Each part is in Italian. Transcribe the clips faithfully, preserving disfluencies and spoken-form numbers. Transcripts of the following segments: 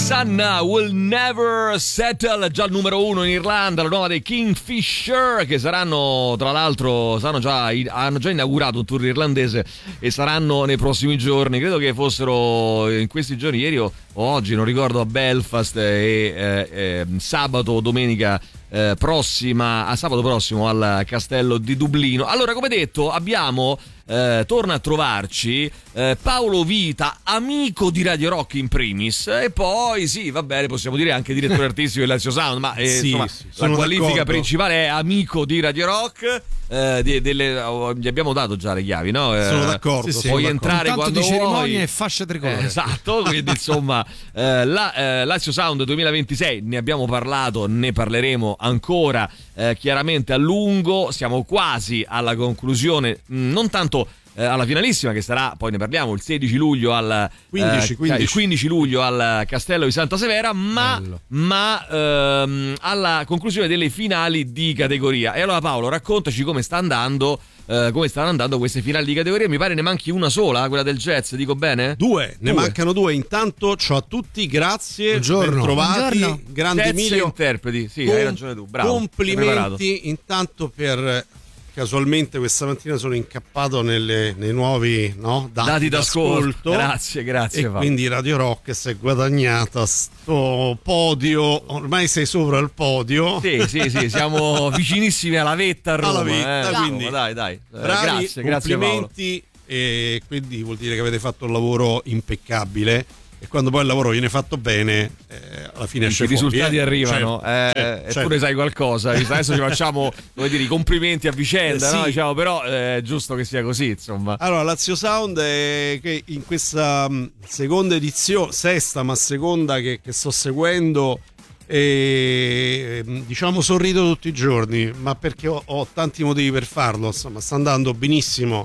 Sun Will Never Settle, già il numero uno in Irlanda, la nuova dei Kingfisher, che saranno, tra l'altro, saranno già, hanno già inaugurato un tour irlandese e saranno nei prossimi giorni, credo che fossero in questi giorni, ieri o oggi, non ricordo, a Belfast e eh, eh, sabato o domenica eh, prossima, a sabato prossimo al Castello di Dublino. Allora, come detto, abbiamo... Eh, torna a trovarci eh, Paolo Vita, amico di Radio Rock in primis, e poi sì, va bene, possiamo dire anche direttore artistico di Lazio Sound, ma eh, sì, insomma, sì, la qualifica d'accordo. principale è amico di Radio Rock. Eh, di, delle, oh, gli abbiamo dato già le chiavi, no? Eh, sono d'accordo, sì, sì, sono puoi d'accordo. entrare Tanto quando di cerimonie vuoi. e fasce tricolore. Eh, esatto, quindi insomma eh, la, eh, Lazio Sound duemilaventisei ne abbiamo parlato, ne parleremo ancora eh, chiaramente a lungo. Siamo quasi alla conclusione, mh, non tanto eh, alla finalissima, che sarà, poi ne parliamo, il sedici luglio al quindici, eh, quindici. il quindici luglio al Castello di Santa Severa, ma, ma ehm, alla conclusione delle finali di categoria. E allora Paolo, raccontaci come sta andando eh, come stanno andando queste finali di categoria. Mi pare ne manchi una sola, quella del jazz, dico bene? Due, ne Due. mancano due. Intanto ciao a tutti, grazie, Buongiorno. bentrovati, Buongiorno. grande Jazz Emilio, e interpreti, sì, Com- hai ragione tu, bravo. complimenti intanto per, casualmente questa mattina sono incappato nelle, nei nuovi no, dati, Dati d'ascolto. d'ascolto. Grazie, grazie. E Paolo. quindi Radio Rock si è guadagnata sto podio, ormai sei sopra il podio. Sì, sì, sì, siamo vicinissimi alla vetta a Roma. Alla vetta, eh, quindi insomma, dai, dai. Eh, Bravi, grazie, grazie Paolo. complimenti, e quindi vuol dire che avete fatto un lavoro impeccabile. E quando poi il lavoro viene fatto bene, eh, alla fine esce I risultati fuori, eh. arrivano, Certo, eh, certo, e certo. tu ne sai qualcosa. Adesso ci facciamo, come dire, i complimenti a vicenda, Eh, sì. no? Diciamo, però è giusto che sia così, insomma. Allora, Lazio Sound è che in questa mh, seconda edizione, sesta ma seconda che, che sto seguendo, e mh, diciamo sorrido tutti i giorni, ma perché ho, ho tanti motivi per farlo. Insomma, sta andando benissimo.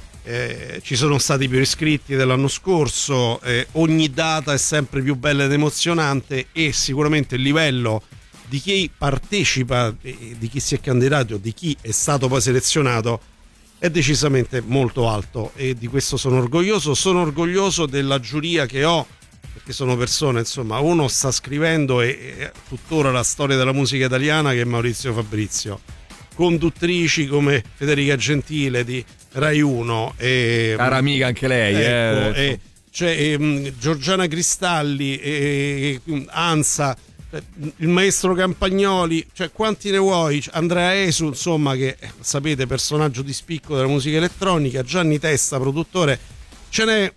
Eh, ci sono stati più iscritti dell'anno scorso, eh, ogni data è sempre più bella ed emozionante, e sicuramente il livello di chi partecipa, eh, di chi si è candidato, di chi è stato poi selezionato è decisamente molto alto, e di questo sono orgoglioso. Sono orgoglioso della giuria che ho, perché sono persone, insomma, uno sta scrivendo e, e tuttora la storia della musica italiana, che è Maurizio Fabrizio, conduttrici come Federica Gentile di Rai uno, e Cara amica anche lei, ecco, eh. e, cioè, e, Giorgiana Cristalli, e, e, Ansa, il maestro Campagnoli, cioè quanti ne vuoi, Andrea Esu, insomma, che eh, sapete, personaggio di spicco della musica elettronica, Gianni Testa, produttore, ce n'è,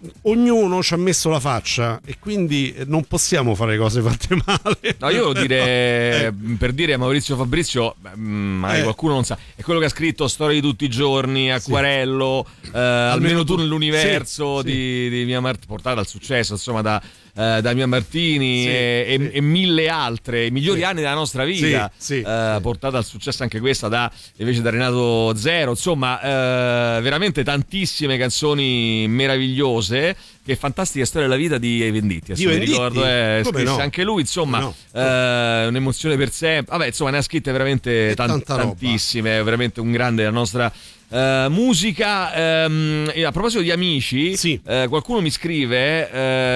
ognuno ci ha messo la faccia, e quindi non possiamo fare cose fatte male. No, io devo dire, Eh. per dire a Maurizio Fabrizio, beh, mm, magari Eh. qualcuno non sa, è quello che ha scritto Storia di tutti i giorni, Acquarello, eh, almeno tu nell'universo, sì, di, di Mia Martini, portata al successo, insomma, da, eh, da Mia Martini, Sì, e, sì. e- e mille altre, i migliori Sì. anni della nostra vita, Sì, sì, eh, sì. portata al successo anche questa da, invece da Renato Zero, insomma, eh, veramente tantissime canzoni meravigliose. Che fantastica storia della vita di Venditti, Di se mi Venditti? ricordo, eh, Come scrisse no? anche lui, insomma, No. eh, un'emozione per sempre. Vabbè, insomma, ne ha scritte veramente E tan- tanta roba. tantissime, è veramente un grande della nostra eh, musica. Ehm, e a proposito di amici, Sì. eh, qualcuno mi scrive: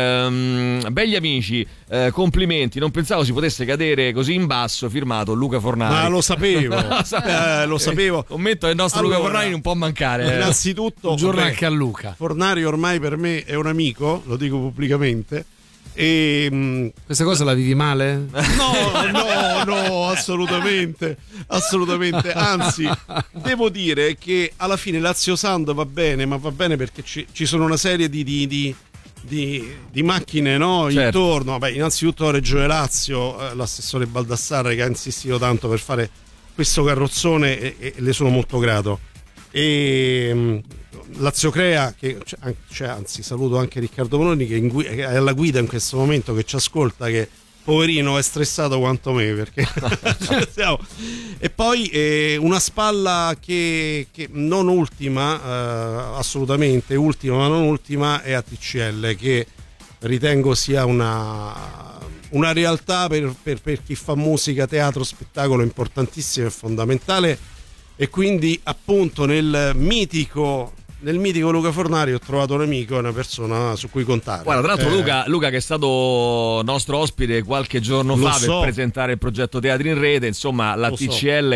ehm, belli amici, eh, complimenti. Non pensavo si potesse cadere così in basso. Firmato Luca Fornari. Ma lo sapevo, eh, lo sapevo. Commento del nostro Allora, Luca Fornari non può mancare. eh. Innanzitutto, Un giorno vabbè, anche a Luca. Fornari ormai per me è un amico, lo dico pubblicamente. E mh, Questa cosa la vivi male? no, no, no, assolutamente, assolutamente. Anzi, devo dire che alla fine Lazio Sound va bene, ma va bene perché ci, ci sono una serie di, di, di, di, di macchine, no, Certo. intorno. Vabbè, innanzitutto Regione Lazio, eh, l'assessore Baldassarre, che ha insistito tanto per fare questo carrozzone, e, e le sono molto grato. E mh, Lazio Crea, che cioè, cioè, anzi saluto anche Riccardo Bononi, che, in gui- che è alla guida in questo momento, che ci ascolta, che poverino è stressato quanto me, perché siamo- e poi eh, una spalla che, che non ultima, eh, assolutamente ultima ma non ultima, è A T C L, che ritengo sia una, una realtà per, per, per chi fa musica, teatro, spettacolo importantissima e fondamentale. E quindi appunto nel mitico nel mitico Luca Fornari ho trovato un amico, una persona su cui contare. Guarda, tra l'altro eh, Luca, Luca che è stato nostro ospite qualche giorno fa so. per presentare il progetto Teatri in Rete, insomma la Lo T C so. L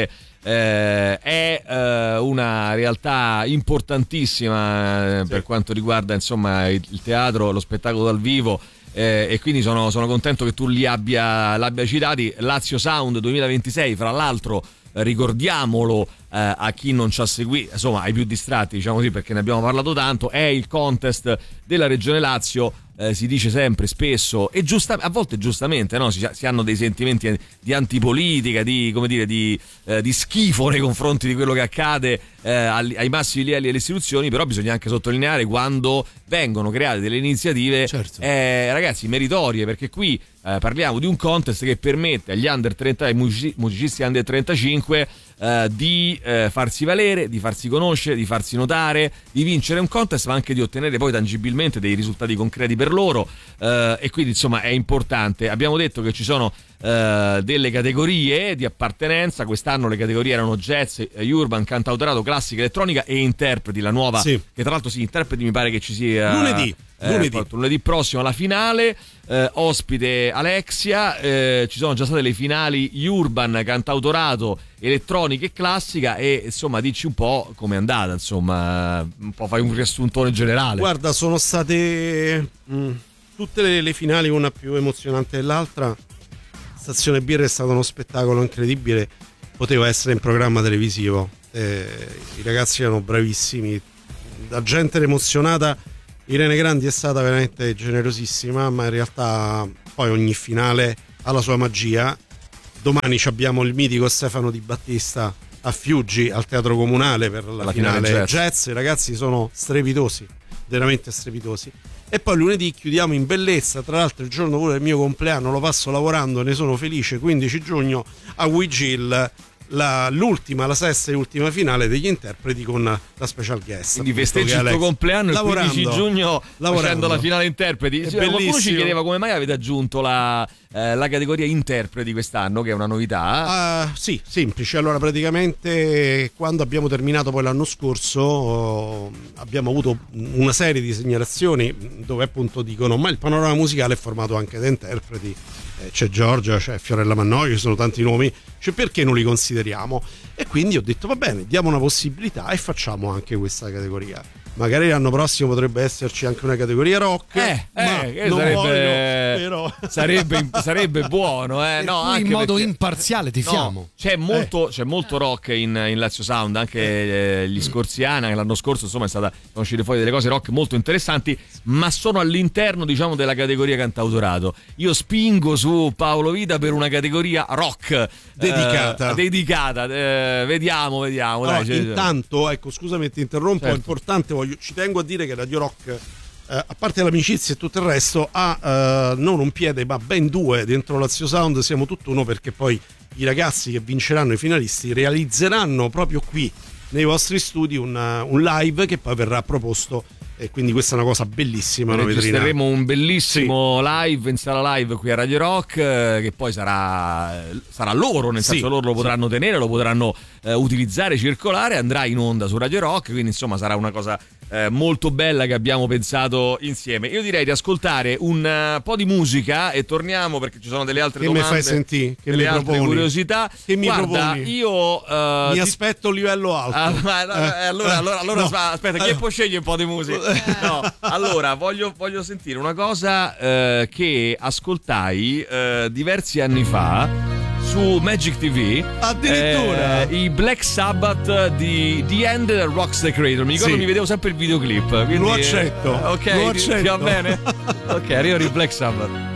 eh, è eh, una realtà importantissima eh, Sì. per quanto riguarda insomma il, il teatro, lo spettacolo dal vivo. Eh, e quindi sono, sono contento che tu li abbia, l'abbia citati. Lazio Sound duemilaventisei, fra l'altro, eh, ricordiamolo eh, a chi non ci ha seguito, insomma ai più distratti, diciamo così, perché ne abbiamo parlato tanto, è il contest della Regione Lazio. Eh, si dice sempre, spesso e giusta, a volte giustamente, no? si, si hanno dei sentimenti di antipolitica, di, come dire, di, eh, di schifo nei confronti di quello che accade eh, ai, ai massimi livelli delle istituzioni, però bisogna anche sottolineare quando vengono create delle iniziative, certo. eh, ragazzi, meritorie, perché qui eh, parliamo di un contest che permette agli under trenta, ai musici, musicisti under trentacinque eh, di eh, farsi valere, di farsi conoscere, di farsi notare, di vincere un contest, ma anche di ottenere poi tangibilmente dei risultati concreti per loro, eh, e quindi insomma è importante. Abbiamo detto che ci sono eh, delle categorie di appartenenza. Quest'anno le categorie erano jazz, urban, cantautorato, classica, elettronica e interpreti, la nuova, sì. che tra l'altro sì, interpreti mi pare che ci sia lunedì eh, lunedì. lunedì prossimo la finale, eh, ospite Alexia, eh, ci sono già state le finali urban, cantautorato, elettronica e classica, e insomma dici un po' com'è andata, insomma un po' fai un riassuntone generale. Guarda, sono state mh, tutte le, le finali, una più emozionante dell'altra. Stazione Birra è stato uno spettacolo incredibile, poteva essere in programma televisivo, eh, i ragazzi erano bravissimi, la gente era emozionata. Irene Grandi è stata veramente generosissima, ma in realtà poi ogni finale ha la sua magia. Domani abbiamo il mitico Stefano Di Battista a Fiuggi al Teatro Comunale per la, la finale, finale jazz. jazz. I ragazzi sono strepitosi, veramente strepitosi. E poi lunedì chiudiamo in bellezza, tra l'altro il giorno pure del mio compleanno, lo passo lavorando, ne sono felice, quindici giugno a Wigil, la, l'ultima, la sesta e ultima finale degli interpreti con la special guest. Quindi festeggi il tuo compleanno il quindici giugno lavorando. Facendo la finale interpreti. È Qualcuno bellissimo. ci chiedeva come mai avete aggiunto la, eh, la categoria interpreti quest'anno, che è una novità. Uh, sì, semplice. Allora, praticamente quando abbiamo terminato poi l'anno scorso uh, abbiamo avuto una serie di segnalazioni dove appunto dicono: ma il panorama musicale è formato anche da interpreti, eh, c'è Giorgia, c'è Fiorella Mannoia, ci sono tanti nomi, cioè perché non li consideriamo? E quindi ho detto va bene, diamo una possibilità e facciamo anche questa categoria. Magari l'anno prossimo potrebbe esserci anche una categoria rock, eh, ma eh, non sarebbe, voglio, però. sarebbe, sarebbe buono, eh? No, in anche modo perché, imparziale ti no, fiamo. c'è molto, eh. c'è molto rock in, in Lazio Sound, anche eh, gli Scorziana, che l'anno scorso insomma è stata, sono uscite fuori delle cose rock molto interessanti, ma sono all'interno, diciamo, della categoria cantautorato. Io spingo su Paolo Vita per una categoria rock dedicata, eh, dedicata eh, vediamo, vediamo. Allora, dai, intanto, ecco, scusami, ti interrompo, certo. È importante, voglio, ci tengo a dire che Radio Rock, eh, a parte l'amicizia e tutto il resto, ha eh, non un piede ma ben due dentro Lazio Sound. Siamo tutt'uno, perché poi i ragazzi che vinceranno, i finalisti, realizzeranno proprio qui nei vostri studi un, un live che poi verrà proposto, e quindi questa è una cosa bellissima. Registreremo un bellissimo sì. live in sala live qui a Radio Rock, eh, che poi sarà, sarà loro, nel senso sì, loro lo potranno sì. tenere, lo potranno eh, utilizzare, circolare, andrà in onda su Radio Rock, quindi insomma sarà una cosa eh, molto bella che abbiamo pensato insieme. Io direi di ascoltare un uh, po' di musica e torniamo, perché ci sono delle altre che domande, mi fai sentire, che delle mi altre proponi, curiosità. che mi Guarda, proponi? io uh, mi ti... aspetto un livello alto. Ah, ma, no, eh, allora, allora, allora no. aspetta, chi può scegliere un po' di musica? No, allora voglio, voglio sentire una cosa eh, che ascoltai eh, diversi anni fa su Magic T V. Addirittura eh, i Black Sabbath di The End Rocks the Cradle. Mi ricordo, sì. mi vedevo sempre il videoclip, quindi, lo accetto, eh, ok, lo ti, accetto. ti va bene? Ok, arrivano i Black Sabbath.